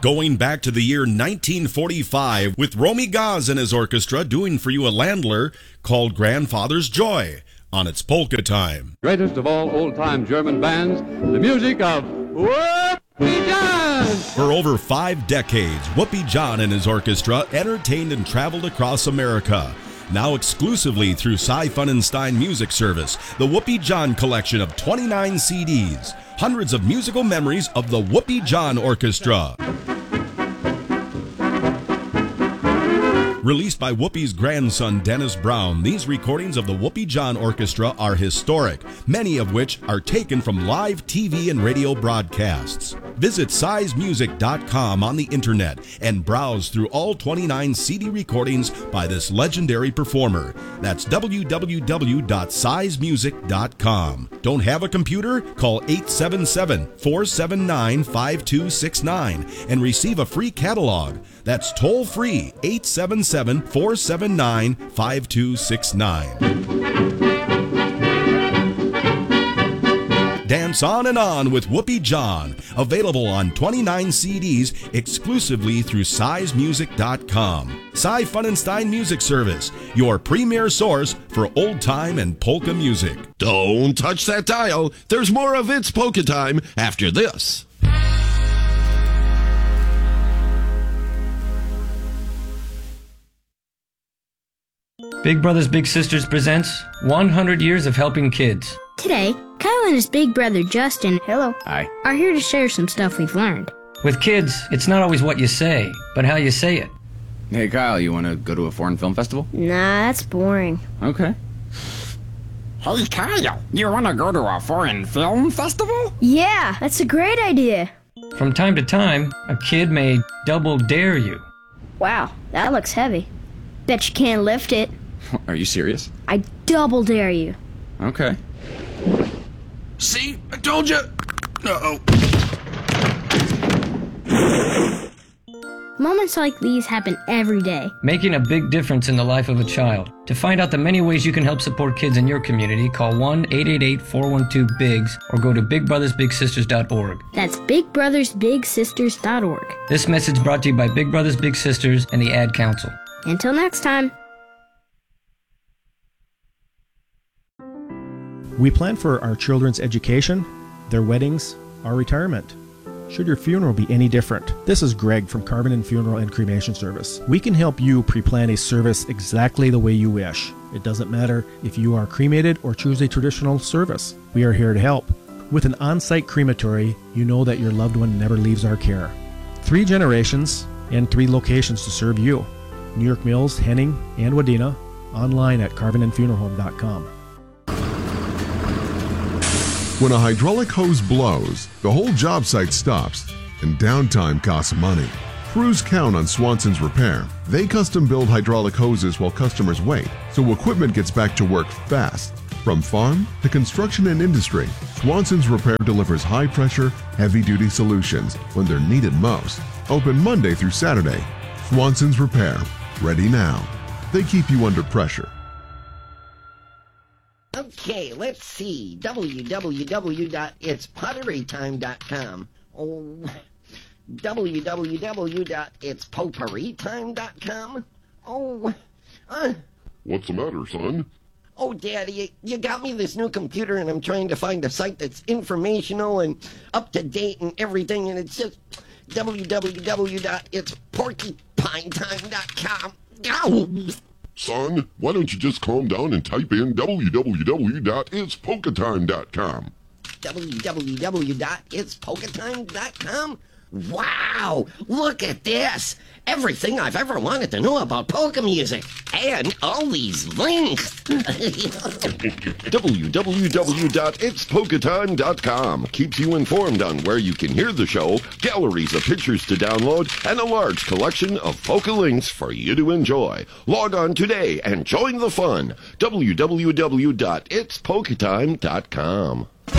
Going back to the year 1945 with Romy Gaz and his orchestra doing for you a Landler called Grandfather's Joy on its Polka Time. Greatest of all old-time German bands, the music of Whoopie John! For over 5 decades, Whoopie John and his orchestra entertained and traveled across America. Now exclusively through Cy Funenstein Music Service, the Whoopie John collection of 29 CDs. Hundreds of musical memories of the Whoopie John Orchestra. Released by Whoopi's grandson, Dennis Brown, these recordings of the Whoopie John Orchestra are historic, many of which are taken from live TV and radio broadcasts. Visit sizemusic.com on the internet and browse through all 29 CD recordings by this legendary performer. That's www.sizemusic.com. Don't have a computer? Call 877-479-5269 and receive a free catalog. That's toll free, 877-479-5269. Dance on and on with Whoopie John. Available on 29 CDs exclusively through sizemusic.com. Cy Funenstein Music Service, your premier source for old time and polka music. Don't touch that dial. There's more of It's Polka Time after this. Big Brothers Big Sisters presents 100 Years of Helping Kids. Today, Kyle and his big brother Justin, hello, Hi, are here to share some stuff we've learned. With kids, it's not always what you say, but how you say it. Hey Kyle, you want to go to a foreign film festival? Nah, that's boring. Okay. Hey Kyle, you want to go to a foreign film festival? Yeah, that's a great idea. From time to time, a kid may double dare you. Wow, that looks heavy. Bet you can't lift it. Are you serious? I double dare you. Okay. See? I told you. Uh-oh. Moments like these happen every day. Making a big difference in the life of a child. To find out the many ways you can help support kids in your community, call 1-888-412-BIGS or go to bigbrothersbigsisters.org. That's bigbrothersbigsisters.org. This message brought to you by Big Brothers Big Sisters and the Ad Council. Until next time. We plan for our children's education, their weddings, our retirement. Should your funeral be any different? This is Greg from Carbon & Funeral and Cremation Service. We can help you pre-plan a service exactly the way you wish. It doesn't matter if you are cremated or choose a traditional service. We are here to help. With an on-site crematory, you know that your loved one never leaves our care. 3 generations and 3 locations to serve you. New York Mills, Henning, and Wadena. Online at carbonandfuneralhome.com. When a hydraulic hose blows, the whole job site stops, and downtime costs money. Crews count on Swanson's Repair. They custom build hydraulic hoses while customers wait, so equipment gets back to work fast. From farm to construction and industry, Swanson's Repair delivers high-pressure, heavy-duty solutions when they're needed most. Open Monday through Saturday. Swanson's Repair. Ready now. They keep you under pressure. Okay, let's see. www.itspotterytime.com. Oh, www.itspotterytime.com. Oh, What's the matter, son? oh, Daddy, you got me this new computer, and I'm trying to find a site that's informational and up to date and everything, and it's just www.itsporcupinetime.com. Ow! Son, why don't you just calm down and type in www.itspolkatime.com. www.itspolkatime.com? Wow! Look at this! Everything I've ever wanted to know about polka music! And all these links! www.itspolkatime.com keeps you informed on where you can hear the show, galleries of pictures to download, and a large collection of polka links for you to enjoy. Log on today and join the fun. www.itspolkatime.com.